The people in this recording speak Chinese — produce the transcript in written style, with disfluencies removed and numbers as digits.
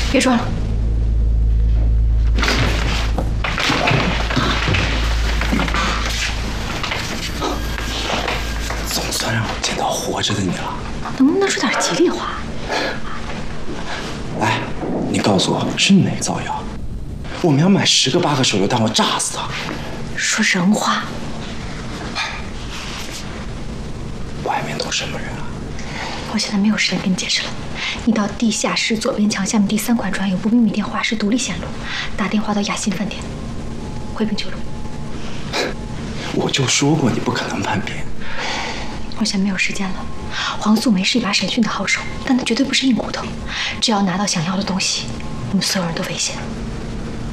别转了。 总算让我见到活着的你了。 能不能说点吉利话？ 哎，你告诉我是哪个造谣？我们要买10个8个手榴弹，我炸死他！ 说人话。 外面都什么人啊？ 我现在没有时间跟你解释了。你到地下室左边墙下面第3块砖有部秘密电话，是独立线路，打电话到雅欣饭店，回并九路。 我就说过你不可能叛变。 我现在没有时间了。黄素梅是一把审讯的好手，但她绝对不是硬骨头。只要拿到想要的东西，我们所有人都危险。